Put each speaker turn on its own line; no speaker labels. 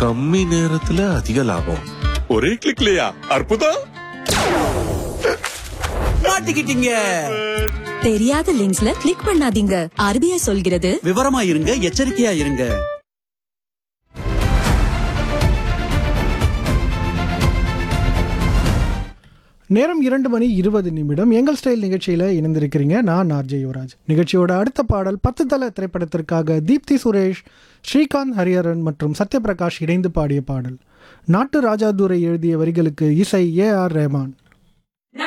கம்மி நேரத்துல அதிக லாபம். ஒரே கிளிக்லயா? அற்புதம்.
மாட்டிக்கிட்டீங்க.
தெரியாத லிங்க்ஸ்ல கிளிக் பண்ணாதீங்க. RBI சொல்கிறது,
விவரமா இருங்க, எச்சரிக்கையா இருங்க.
நேரம் 2:20. எங்கள் ஸ்டைல் நிகழ்ச்சியில் இணைந்திருக்கிறீங்க. நான் RJ யுவராஜ். நிகழ்ச்சியோட அடுத்த பாடல் 10 தல திரைப்படத்திற்காக தீப்தி சுரேஷ், ஸ்ரீகாந்த் ஹரிஹரன் மற்றும் சத்யபிரகாஷ் இணைந்து பாடிய பாடல். நாட்டு ராஜாதுரை எழுதிய வரிகளுக்கு இசை AR ரஹ்மான்.